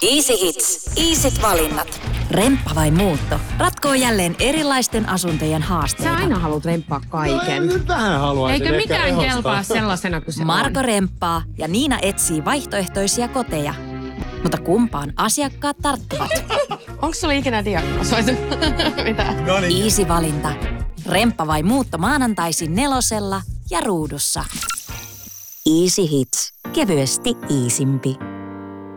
Easy Hits. Easyt valinnat. Remppa vai muutto? Ratkoo jälleen erilaisten asuntojen haasteita. Sä aina haluat remppaa kaiken. No, nyt vähän haluaisin. Eikö mikään kelpaa sellaisena kuin se Marko on? remppaa ja Niina etsii vaihtoehtoisia koteja. Mutta kumpaan asiakkaat tarttuvat? Onko sulla ikinä diagnosoitu? Mitä? No niin. Easy valinta. Remppa vai muutto maanantaisin 4 ja Ruudussa. Easy Hits. Kevyesti iisimpi.